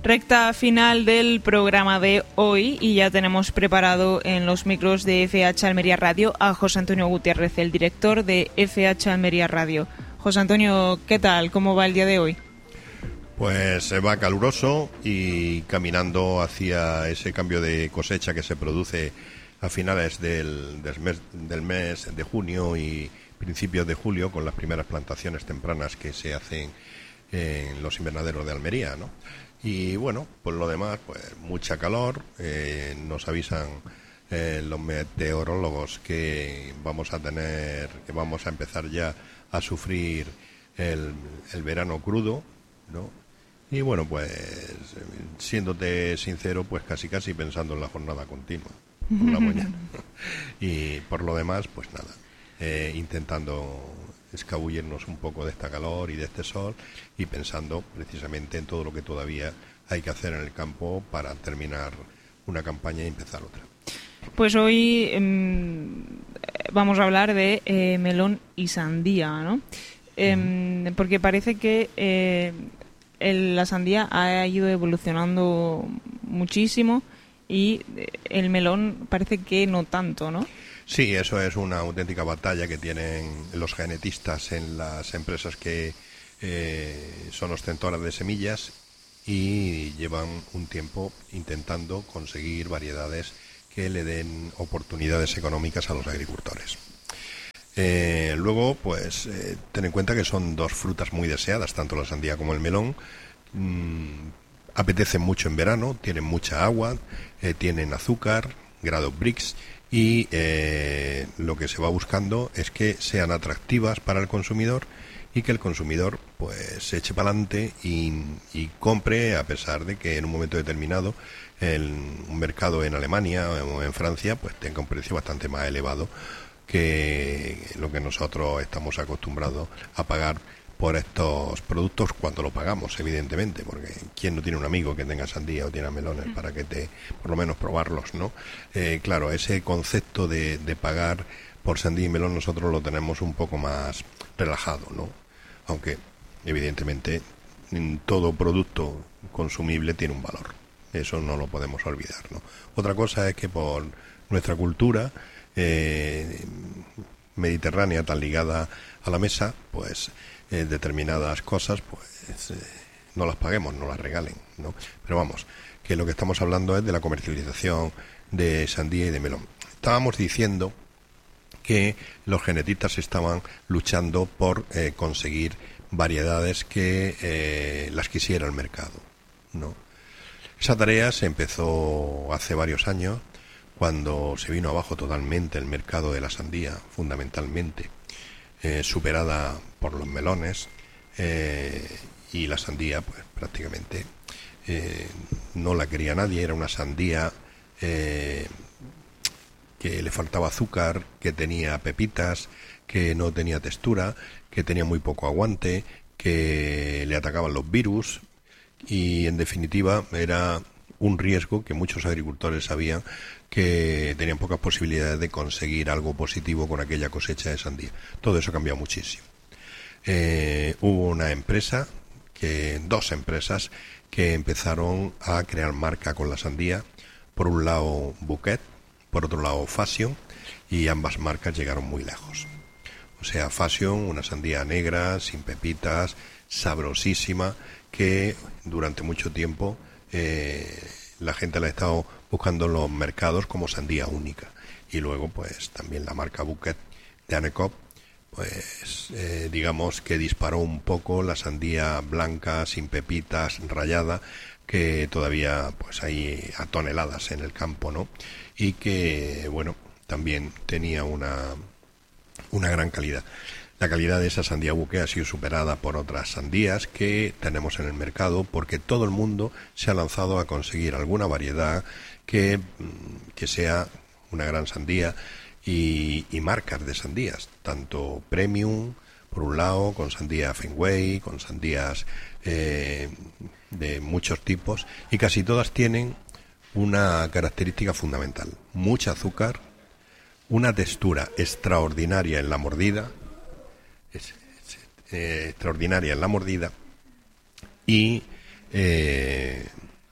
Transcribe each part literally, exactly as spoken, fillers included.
Recta final del programa de hoy y ya tenemos preparado en los micros de F H Almería Radio a José Antonio Gutiérrez, el director de F H Almería Radio. José Antonio, ¿qué tal? ¿Cómo va el día de hoy? Pues se va caluroso y caminando hacia ese cambio de cosecha que se produce a finales del, del, mes, del mes de junio y principios de julio, con las primeras plantaciones tempranas que se hacen en los invernaderos de Almería, ¿no? Y bueno, por lo demás, pues mucha calor. Eh, nos avisan eh, los meteorólogos que vamos a tener, que vamos a empezar ya a sufrir el, el verano crudo, ¿no? Y bueno, pues siéndote sincero, pues casi casi pensando en la jornada continua por la mañana. Y por lo demás, pues nada, eh, intentando escabullirnos un poco de esta calor y de este sol y pensando precisamente en todo lo que todavía hay que hacer en el campo para terminar una campaña y empezar otra. Pues hoy eh, vamos a hablar de eh, melón y sandía, ¿no? Eh, uh-huh. Porque parece que eh, el, la sandía ha ido evolucionando muchísimo y el melón parece que no tanto, ¿no? Sí, eso es una auténtica batalla que tienen los genetistas en las empresas que eh, son ostentoras de semillas y llevan un tiempo intentando conseguir variedades que le den oportunidades económicas a los agricultores. Eh, luego, pues, eh, ten en cuenta que son dos frutas muy deseadas, tanto la sandía como el melón. Mm, apetecen mucho en verano, tienen mucha agua, eh, tienen azúcar, grado Brix, y eh, lo que se va buscando es que sean atractivas para el consumidor y que el consumidor pues se eche para adelante y, y compre, a pesar de que en un momento determinado el, un mercado en Alemania o en Francia pues tenga un precio bastante más elevado que lo que nosotros estamos acostumbrados a pagar por estos productos cuando lo pagamos, evidentemente, porque ¿quién no tiene un amigo que tenga sandía o tiene melones para que te, por lo menos probarlos, ¿no? Eh, claro, ese concepto de, de pagar por sandía y melón nosotros lo tenemos un poco más relajado, ¿no? Aunque, evidentemente, todo producto consumible tiene un valor. Eso no lo podemos olvidar, ¿no? Otra cosa es que por nuestra cultura eh, mediterránea tan ligada a la mesa, pues eh, determinadas cosas pues eh, no las paguemos, no las regalen, ¿no? Pero vamos, que lo que estamos hablando es de la comercialización de sandía y de melón. Estábamos diciendo que los genetistas estaban luchando por eh, conseguir variedades que eh, las quisiera el mercado, ¿no? Esa tarea se empezó hace varios años, cuando se vino abajo totalmente el mercado de la sandía, fundamentalmente, eh, superada por los melones, eh, y la sandía, pues prácticamente eh, no la quería nadie. Era una sandía eh, que le faltaba azúcar, que tenía pepitas, que no tenía textura, que tenía muy poco aguante, que le atacaban los virus y, en definitiva, era un riesgo que muchos agricultores sabían que tenían pocas posibilidades de conseguir algo positivo con aquella cosecha de sandía. Todo eso ha cambiado muchísimo. Eh, hubo una empresa, que dos empresas, que empezaron a crear marca con la sandía. Por un lado Bouquet, por otro lado Fashion, y ambas marcas llegaron muy lejos. O sea, Fashion, una sandía negra, sin pepitas, sabrosísima, que durante mucho tiempo eh, la gente la ha estado buscando en los mercados como sandía única. Y luego, pues, también la marca Bouquet de Anekop, pues, eh, digamos que disparó un poco la sandía blanca, sin pepitas, rayada, que todavía, pues, hay a toneladas en el campo, ¿no? Y que, bueno, también tenía una, una gran calidad. La calidad de esa sandía Bouquet ha sido superada por otras sandías que tenemos en el mercado, porque todo el mundo se ha lanzado a conseguir alguna variedad que, que sea una gran sandía y, y marcas de sandías, tanto premium, por un lado, con sandía Fenway, con sandías eh, de muchos tipos, y casi todas tienen una característica fundamental: mucha azúcar, una textura extraordinaria en la mordida, es, es, eh, extraordinaria en la mordida y eh,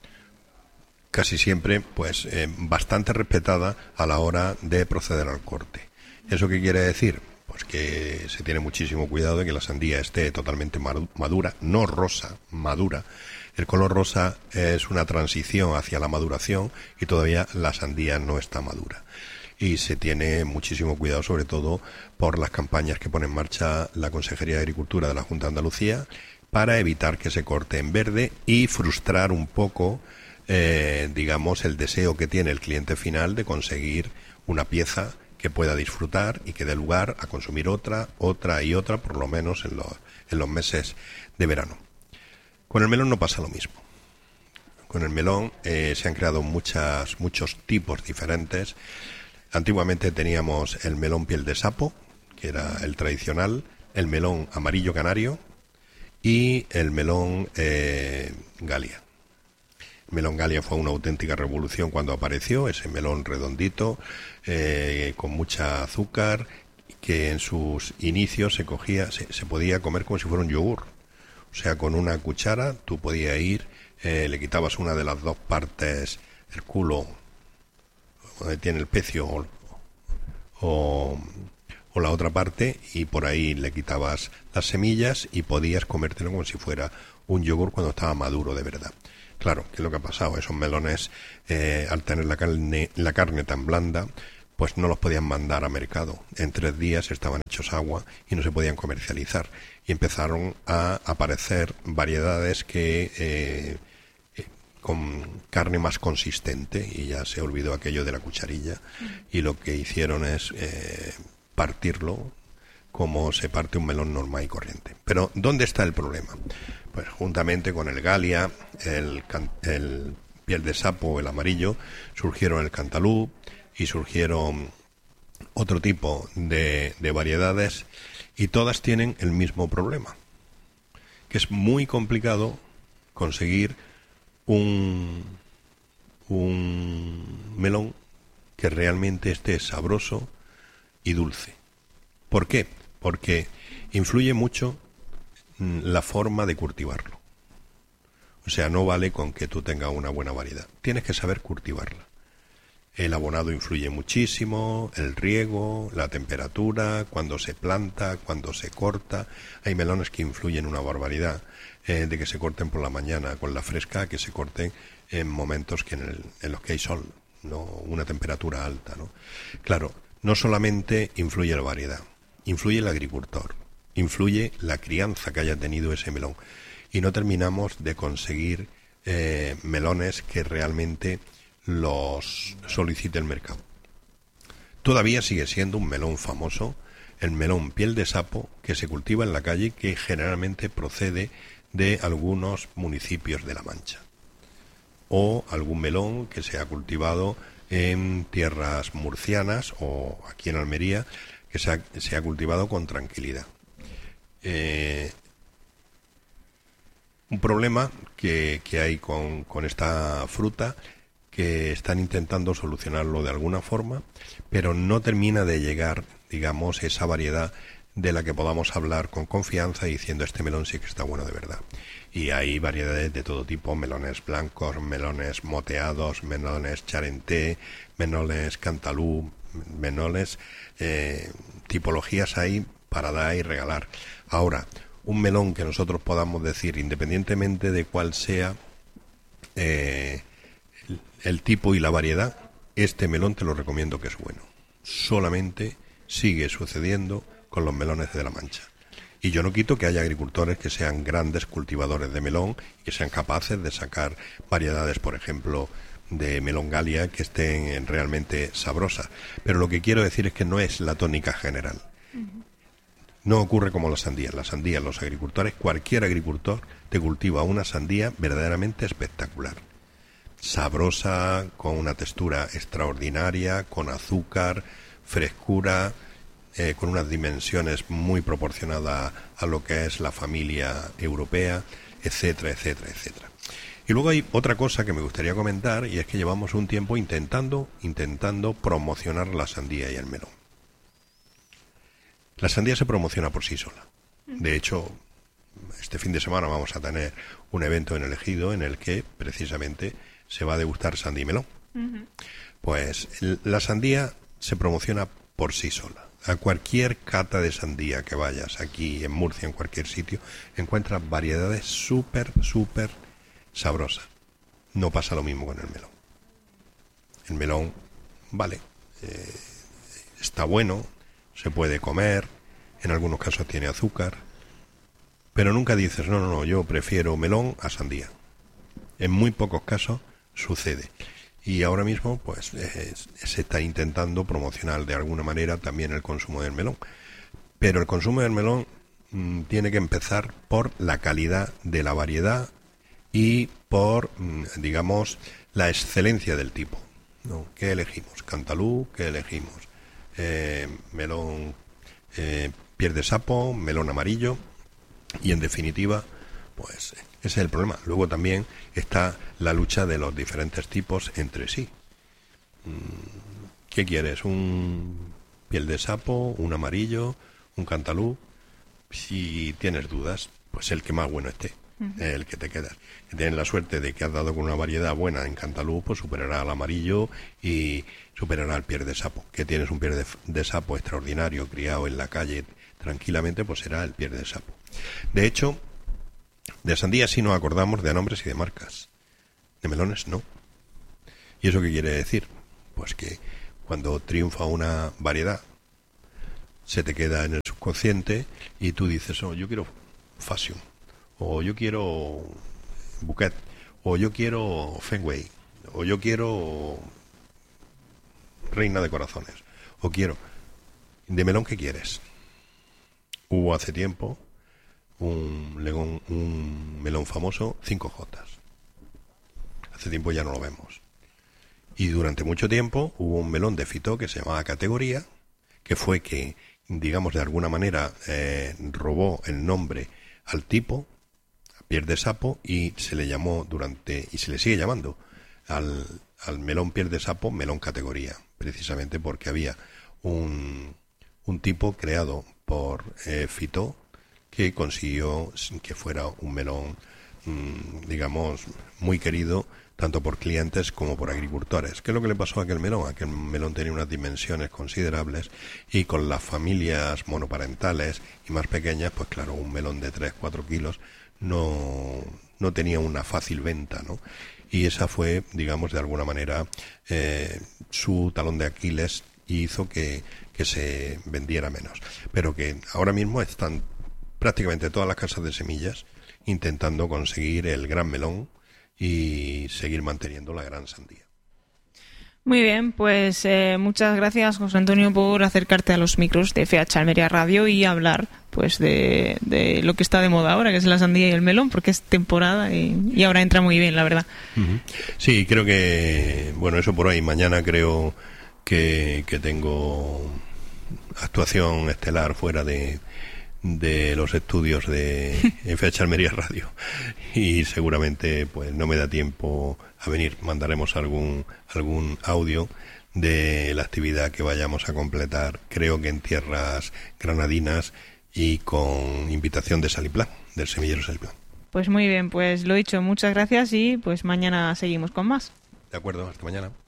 casi siempre pues eh, bastante respetada a la hora de proceder al corte. ¿Eso qué quiere decir? Pues que se tiene muchísimo cuidado de que la sandía esté totalmente madura, no rosa, madura. El color rosa es una transición hacia la maduración y todavía la sandía no está madura. Y se tiene muchísimo cuidado, sobre todo por las campañas que pone en marcha la Consejería de Agricultura de la Junta de Andalucía para evitar que se corte en verde y frustrar un poco, eh, digamos, el deseo que tiene el cliente final de conseguir una pieza que pueda disfrutar y que dé lugar a consumir otra, otra y otra, por lo menos en los, en los meses de verano. Con el melón no pasa lo mismo. Con el melón eh, se han creado muchas, muchos tipos diferentes. Antiguamente teníamos el melón piel de sapo, que era el tradicional, el melón amarillo canario y el melón eh, Galia. El melón Galia fue una auténtica revolución cuando apareció, ese melón redondito, eh, con mucha azúcar, que en sus inicios se cogía, se, se podía comer como si fuera un yogur. O sea, con una cuchara tú podías ir, eh, le quitabas una de las dos partes, el culo, donde tiene el pecio, o, o, o la otra parte, y por ahí le quitabas las semillas y podías comértelo como si fuera un yogur cuando estaba maduro de verdad. Claro, ¿qué es lo que ha pasado? Esos melones, eh, al tener la carne, la carne tan blanda, pues no los podían mandar a mercado. En tres días estaban hechos agua y no se podían comercializar. Y empezaron a aparecer variedades que eh, eh, con carne más consistente, y ya se olvidó aquello de la cucharilla, y lo que hicieron es eh, partirlo como se parte un melón normal y corriente. Pero ¿dónde está el problema? Pues juntamente con el Galia, el, el piel de sapo, el amarillo, surgieron el cantalú y surgieron otro tipo de, de variedades, y todas tienen el mismo problema, que es muy complicado conseguir un, un melón que realmente esté sabroso y dulce. ¿Por qué? Porque influye mucho la forma de cultivarlo. O sea, no vale con que tú tengas una buena variedad. Tienes que saber cultivarla. El abonado influye muchísimo, el riego, la temperatura, cuando se planta, cuando se corta. Hay melones que influyen una barbaridad, eh, de que se corten por la mañana con la fresca, que se corten en momentos que en, el, en los que hay sol, no una temperatura alta, ¿no? Claro, no solamente influye la variedad, influye el agricultor, influye la crianza que haya tenido ese melón, y no terminamos de conseguir eh, melones que realmente los solicite el mercado. Todavía sigue siendo un melón famoso el melón piel de sapo, que se cultiva en la calle, que generalmente procede de algunos municipios de La Mancha, o algún melón que se ha cultivado en tierras murcianas o aquí en Almería, que se ha, se ha cultivado con tranquilidad. Eh, un problema que, que hay con, con esta fruta, que están intentando solucionarlo de alguna forma, pero no termina de llegar, digamos, esa variedad de la que podamos hablar con confianza diciendo este melón sí que está bueno de verdad. Y hay variedades de todo tipo, melones blancos, melones moteados, melones charenté, melones cantalú, melones, eh, tipologías hay para dar y regalar. Ahora, un melón que nosotros podamos decir, independientemente de cuál sea eh, el, el tipo y la variedad, este melón te lo recomiendo que es bueno. Solamente sigue sucediendo con los melones de La Mancha. Y yo no quito que haya agricultores que sean grandes cultivadores de melón y que sean capaces de sacar variedades, por ejemplo, de melón Galia, que estén realmente sabrosas. Pero lo que quiero decir es que no es la tónica general. Uh-huh. No ocurre como la sandía. La sandía, los agricultores, cualquier agricultor te cultiva una sandía verdaderamente espectacular. Sabrosa, con una textura extraordinaria, con azúcar, frescura, eh, con unas dimensiones muy proporcionadas a lo que es la familia europea, etcétera, etcétera, etcétera. Y luego hay otra cosa que me gustaría comentar, y es que llevamos un tiempo intentando, intentando promocionar la sandía y el melón. La sandía se promociona por sí sola. De hecho, este fin de semana vamos a tener un evento en el Ejido en el que precisamente se va a degustar sandía y melón. Uh-huh. Pues el, la sandía se promociona por sí sola. A cualquier cata de sandía que vayas aquí en Murcia, en cualquier sitio, encuentras variedades súper, súper sabrosas. No pasa lo mismo con el melón. El melón, vale, eh, está bueno, se puede comer, en algunos casos tiene azúcar, pero nunca dices, no, no, no, yo prefiero melón a sandía. En muy pocos casos sucede. Y ahora mismo, pues, eh, se está intentando promocionar de alguna manera también el consumo del melón. Pero el consumo del melón mmm, tiene que empezar por la calidad de la variedad y por, mmm, digamos, la excelencia del tipo, ¿no? ¿Qué elegimos? Cantalú, ¿qué elegimos? Eh, melón eh, piel de sapo, melón amarillo, y en definitiva, pues ese es el problema. Luego también está la lucha de los diferentes tipos entre sí. ¿Qué quieres? ¿Un piel de sapo, un amarillo, un cantalú? Si tienes dudas, pues el que más bueno esté, uh-huh. el que te quedas. Si tienes la suerte de que has dado con una variedad buena en cantalú, pues superará al amarillo y superará al piel de sapo. Que tienes un piel de, de sapo extraordinario, criado en la calle tranquilamente, pues será el piel de sapo. De hecho, de sandía sí nos acordamos de nombres y de marcas. De melones no. ¿Y eso qué quiere decir? Pues que cuando triunfa una variedad, se te queda en el subconsciente y tú dices, oh, yo quiero Fashion, o yo quiero Bouquet, o yo quiero Fenway, o yo quiero Reina de Corazones, o quiero... ¿De melón qué quieres? Hubo hace tiempo un, legón, un melón famoso, cinco jotas. Hace tiempo ya no lo vemos. Y durante mucho tiempo hubo un melón de Fitó que se llamaba Categoría, que fue que, digamos, de alguna manera eh, robó el nombre al tipo, a piel de sapo, y se le llamó durante, y se le sigue llamando al, al melón piel de sapo, melón Categoría, precisamente porque había un, un tipo creado por eh, Fitó que consiguió que fuera un melón, mmm, digamos, muy querido tanto por clientes como por agricultores. ¿Qué es lo que le pasó a aquel melón? Aquel melón tenía unas dimensiones considerables y con las familias monoparentales y más pequeñas, pues claro, un melón de tres, cuatro kilos no, no tenía una fácil venta, ¿no? Y esa fue, digamos, de alguna manera eh, su talón de Aquiles y hizo que, que se vendiera menos. Pero que ahora mismo están prácticamente todas las casas de semillas intentando conseguir el gran melón y seguir manteniendo la gran sandía. Muy bien, pues eh, muchas gracias, José Antonio, por acercarte a los micros de F H Almería Radio y hablar pues de, de lo que está de moda ahora, que es la sandía y el melón, porque es temporada y, y ahora entra muy bien, la verdad. Uh-huh. Sí, creo que, bueno, eso por ahí. Mañana creo que, que tengo actuación estelar fuera de de los estudios de F H Almería Radio y seguramente pues no me da tiempo a venir. Mandaremos algún algún audio de la actividad que vayamos a completar, creo que en tierras granadinas y con invitación de Saliplán, del semillero Saliplán. Pues muy bien, pues lo dicho, muchas gracias y pues mañana seguimos con más. De acuerdo, hasta mañana.